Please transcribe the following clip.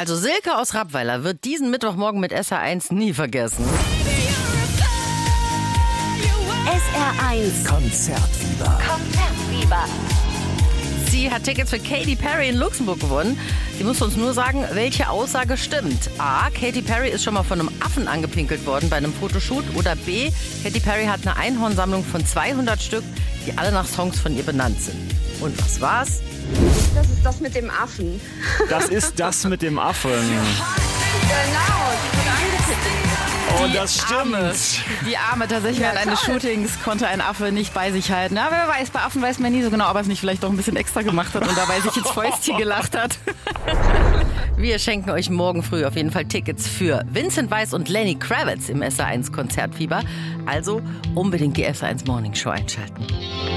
Also Silke aus Rappweiler wird diesen Mittwochmorgen mit SR1 nie vergessen. SR1 Konzertfieber. Sie hat Tickets für Katy Perry in Luxemburg gewonnen. Sie muss uns nur sagen, welche Aussage stimmt. A. Katy Perry ist schon mal von einem Affen angepinkelt worden bei einem Fotoshoot. Oder B. Katy Perry hat eine Einhornsammlung von 200 Stück, die alle nach Songs von ihr benannt sind. Und was war's? Das ist das mit dem Affen. Das ist das mit dem Affen. Genau, die wurde angekündigt. Und das stimmt. Die Arme tatsächlich während eines Shootings konnte ein Affe nicht bei sich halten. Aber wer weiß, bei Affen weiß man nie so genau, ob er es nicht vielleicht doch ein bisschen extra gemacht hat und dabei sich ins Fäustchen gelacht hat. Wir schenken euch morgen früh auf jeden Fall Tickets für Vincent Weiss und Lenny Kravitz im SR1 Konzertfieber. Also unbedingt die SR1 Morning Show einschalten.